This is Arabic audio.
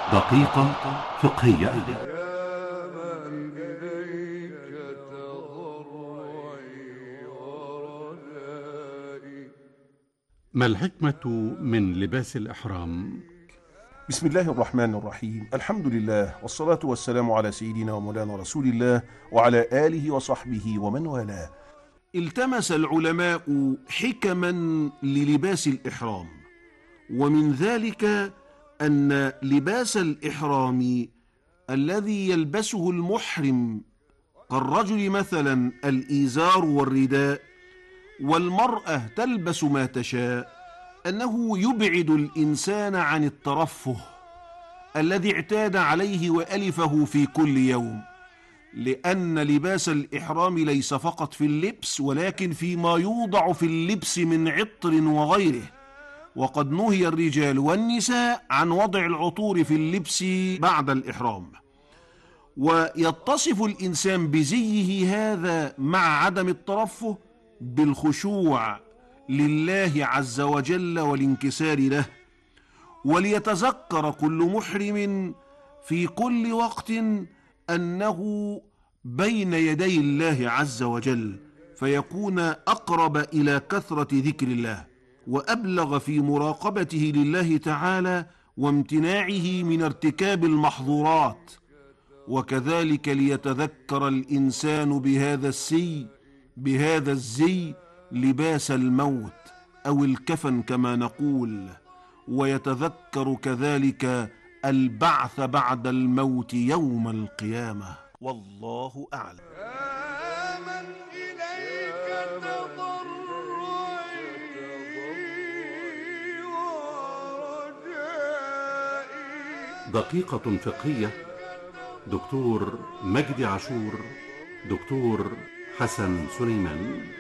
دقيقة فقهية. يا من إليك تضرعي ورجائي. ما الحكمة من لباس الإحرام؟ بسم الله الرحمن الرحيم. الحمد لله والصلاة والسلام على سيدنا ومولانا رسول الله وعلى آله وصحبه ومن والاه. التمس العلماء حكما للباس الإحرام، ومن ذلك أن لباس الإحرام الذي يلبسه المحرم كالرجل مثلا الإزار والرداء، والمرأة تلبس ما تشاء، أنه يبعد الإنسان عن الترفه الذي اعتاد عليه وألفه في كل يوم، لأن لباس الإحرام ليس فقط في اللبس ولكن فيما يوضع في اللبس من عطر وغيره. وقد نهي الرجال والنساء عن وضع العطور في اللبس بعد الإحرام. ويتصف الإنسان بزيه هذا مع عدم الترفه بالخشوع لله عز وجل والانكسار له، وليتذكر كل محرم في كل وقت أنه بين يدي الله عز وجل، فيكون أقرب إلى كثرة ذكر الله وأبلغ في مراقبته لله تعالى وامتناعه من ارتكاب المحظورات. وكذلك ليتذكر الإنسان بهذا الزي لباس الموت أو الكفن كما نقول، ويتذكر كذلك البعث بعد الموت يوم القيامة. والله أعلم. يا من إليك تضرعي ورجائي. دقيقة فقهية. دكتور مجدي عاشور، دكتور حسن سليمان.